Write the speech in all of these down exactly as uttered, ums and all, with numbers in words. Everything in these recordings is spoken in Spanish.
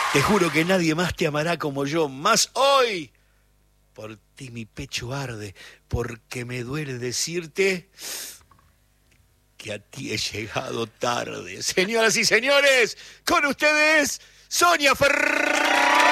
Te juro que nadie más te amará como yo, más hoy. Por ti mi pecho arde, porque me duele decirte que a ti he llegado tarde. Señoras y señores, con ustedes, Sonia Ferrari.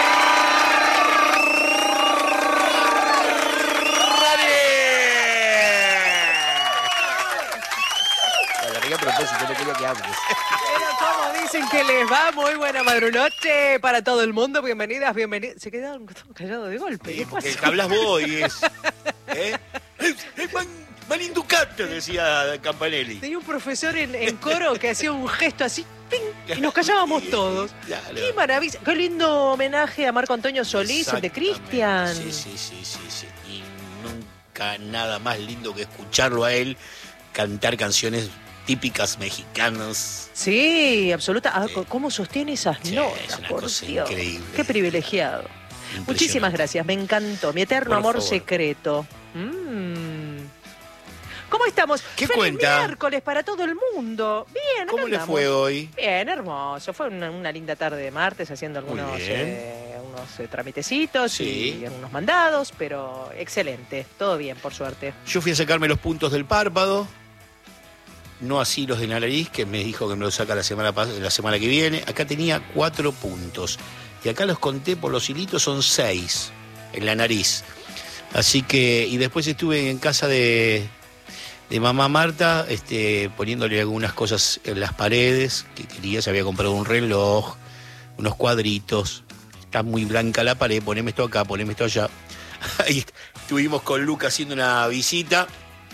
A propósito, no quería que hables. Pero como dicen que les va, muy buena madrunoche para todo el mundo. Bienvenidas, bienvenidos. Se quedaron callados de golpe. Sí, ¿Qué porque pasó? el que hablas vos y es... ¿eh? Es, es man, malinducate, decía Campanelli. Tenía un profesor en, en coro que hacía un gesto así, ¡ping! Y nos callábamos todos. Claro. ¡Qué maravilla! Qué lindo homenaje a Marco Antonio Solís, el de Cristian. Sí, sí, sí, sí, sí. Y nunca nada más lindo que escucharlo a él cantar canciones típicas mexicanas. Sí, absoluta. Ah, Sí. ¿Cómo sostiene esas Sí, notas? es una por cosa Dios. increíble. Qué privilegiado. Muchísimas gracias, me encantó. Mi eterno Por amor favor. secreto. Mm. ¿Cómo estamos? ¿Qué Feliz cuenta? miércoles para todo el mundo. Bien, acá ¿Cómo le andamos. fue hoy? Bien, hermoso. Fue una, una linda tarde de martes haciendo Muy algunos, bien. eh, unos eh, tramitecitos Sí. y algunos mandados, pero excelente. Todo bien, por suerte. Yo fui a sacarme los puntos del párpado, no así los de la nariz, que me dijo que me los saca la semana, pas- la semana que viene. Acá tenía cuatro puntos. Y acá los conté por los hilitos, son seis en la nariz. Así que, y después estuve en casa de, de mamá Marta, este, poniéndole algunas cosas en las paredes que quería. Se había comprado un reloj, unos cuadritos. Está muy blanca la pared, poneme esto acá, poneme esto allá. Ahí estuvimos con Luca haciendo una visita.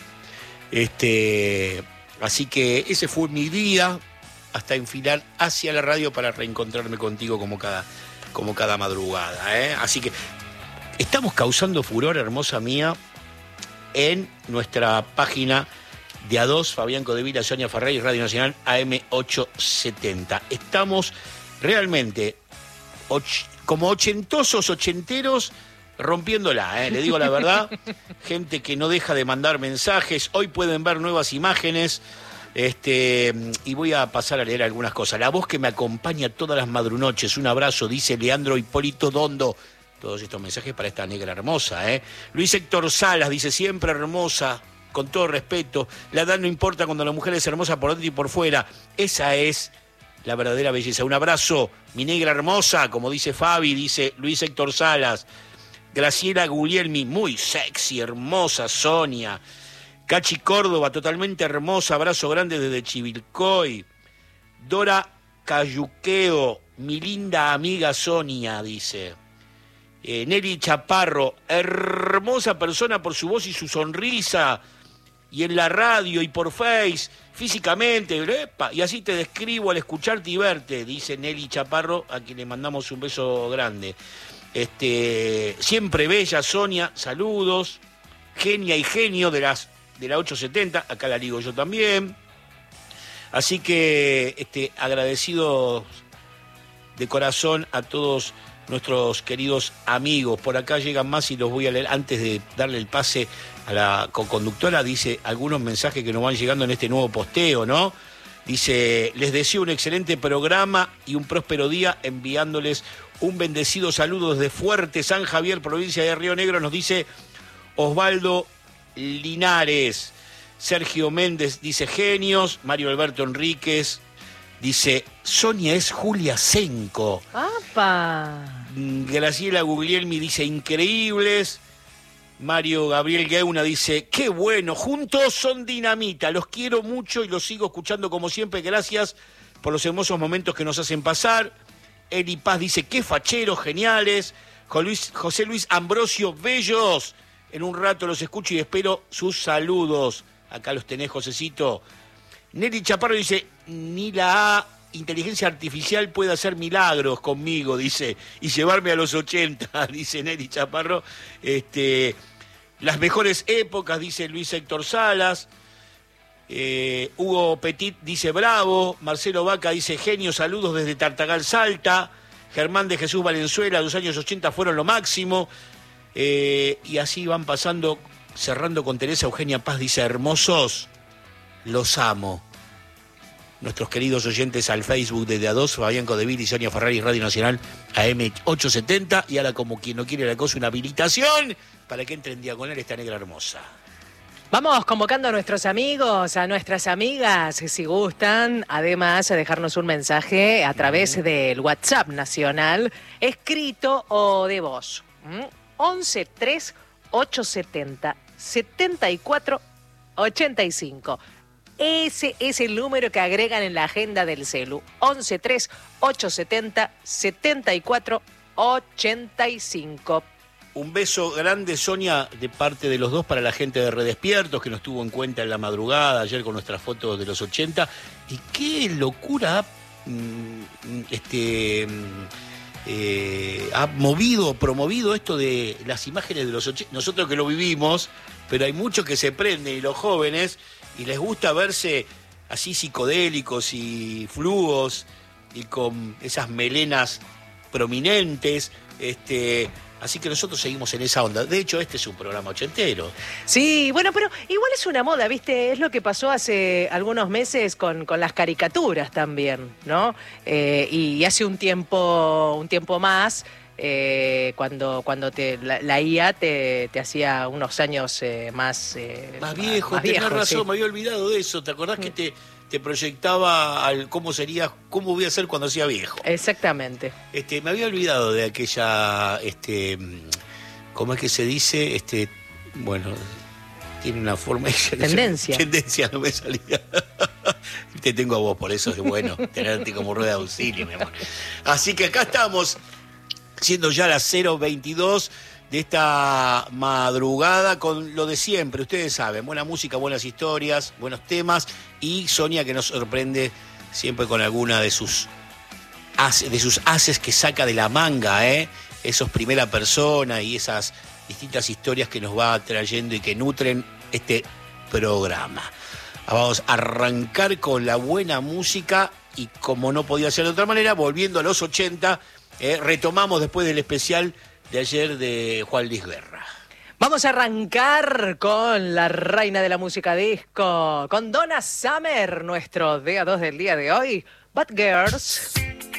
Este, así que ese fue mi día hasta enfilar hacia la radio para reencontrarme contigo como cada, como cada madrugada, ¿eh? Así que estamos causando furor, hermosa mía, en nuestra página de A dos, Fabián Codevila, Sonia Ferrari, Radio Nacional A M ochocientos setenta. Estamos realmente och- como ochentosos, ochenteros, rompiéndola, ¿eh? Le digo la verdad. Gente que no deja de mandar mensajes. Hoy pueden ver nuevas imágenes. Este, y voy a pasar a leer algunas cosas. La voz que me acompaña todas las madrunoches. Un abrazo, dice Leandro Hipólito Dondo. Todos estos mensajes para esta negra hermosa, ¿eh? Luis Héctor Salas dice, siempre hermosa, con todo respeto. La edad no importa cuando la mujer es hermosa por dentro y por fuera. Esa es la verdadera belleza. Un abrazo, mi negra hermosa, como dice Fabi, dice Luis Héctor Salas. Graciela Guglielmi, muy sexy, hermosa, Sonia. Cachi Córdoba, totalmente hermosa, abrazo grande desde Chivilcoy. Dora Cayuqueo, mi linda amiga Sonia, dice. Eh, Nelly Chaparro, hermosa persona por su voz y su sonrisa. Y en la radio y por Face, físicamente, epa, y así te describo al escucharte y verte, dice Nelly Chaparro, a quien le mandamos un beso grande. Este, siempre bella Sonia, saludos. Genia y genio de las de la ochocientos setenta, acá la ligo yo también. Así que este, agradecidos de corazón a todos nuestros queridos amigos. Por acá llegan más y los voy a leer antes de darle el pase a la co-conductora. Dice algunos mensajes que nos van llegando en este nuevo posteo, ¿no? Dice, les deseo un excelente programa y un próspero día, enviándoles un bendecido saludo desde Fuerte San Javier, provincia de Río Negro, nos dice Osvaldo Linares. Sergio Méndez dice genios. Mario Alberto Enríquez dice Sonia es Julia Senco. ¡Apa! Graciela Guglielmi dice increíbles. Mario Gabriel Geuna dice qué bueno, juntos son dinamita, los quiero mucho y los sigo escuchando como siempre, gracias por los hermosos momentos que nos hacen pasar. Eli Paz dice qué facheros geniales. José Luis Ambrosio, bellos. En un rato los escucho y espero sus saludos. Acá los tenés, Josecito. Nelly Chaparro dice, ni la A, inteligencia artificial puede hacer milagros conmigo, dice, y llevarme a los ochenta, dice Nelly Chaparro. Este, las mejores épocas, dice Luis Héctor Salas. Eh, Hugo Petit dice bravo. Marcelo Vaca dice genio, saludos desde Tartagal, Salta. Germán de Jesús Valenzuela, los años ochenta fueron lo máximo. Eh, y así van pasando, cerrando con Teresa Eugenia Paz, dice hermosos, los amo. nuestros queridos oyentes al Facebook de De A dos, Fabián Codeville y Sonia Ferrari, Radio Nacional A M ochocientos setenta. Y ahora, como quien no quiere la cosa, una habilitación para que entre en diagonal esta negra hermosa. Vamos convocando a nuestros amigos, a nuestras amigas, si gustan, además a dejarnos un mensaje a través uh-huh. del WhatsApp nacional, escrito o de voz. ¿Mm? once tres ocho setenta setenta y cuatro ochenta y cinco. Ese es el número que agregan en la agenda del celu. once tres ocho setenta setenta y cuatro ochenta y cinco. Un beso grande, Sonia, de parte de los dos para la gente de Redespiertos, que nos tuvo en cuenta en la madrugada, ayer con nuestras fotos de los ochenta. Y qué locura mm, este, eh, ha movido, promovido esto de las imágenes de los ochenta. Nosotros que lo vivimos, pero hay muchos que se prenden, y los jóvenes, y les gusta verse así psicodélicos y fluos, y con esas melenas prominentes, este... Así que nosotros seguimos en esa onda. De hecho, este es un programa ochentero. Sí, bueno, pero igual es una moda, ¿viste? Es lo que pasó hace algunos meses con, con las caricaturas también, ¿no? Eh, y hace un tiempo, un tiempo más, eh, cuando, cuando te, la, la I A te, te hacía unos años eh, más... Eh, más viejo, más tenés viejo, razón, sí. Me había olvidado de eso. ¿Te acordás mm. que te... te proyectaba al cómo sería, cómo voy a ser cuando sea viejo? Exactamente. Este, me había olvidado de aquella, este, ¿cómo es que se dice? Este, bueno, tiene una forma... Tendencia. Tendencia, no me salía. Te tengo a vos, por eso es bueno tenerte como rueda de auxilio, mi amor. Así que acá estamos, siendo ya las cero veintidós de esta madrugada, con lo de siempre, ustedes saben, buena música, buenas historias, buenos temas, y Sonia que nos sorprende siempre con alguna de sus haces, de sus haces que saca de la manga, ¿eh? Esos primera persona y esas distintas historias que nos va trayendo y que nutren este programa. Vamos a arrancar con la buena música y, como no podía ser de otra manera, volviendo a los ochenta, eh, retomamos después del especial de ayer de Juan Luis Guerra. Vamos a arrancar con la reina de la música disco, con Donna Summer, nuestro D A dos del día de hoy, Bad Girls.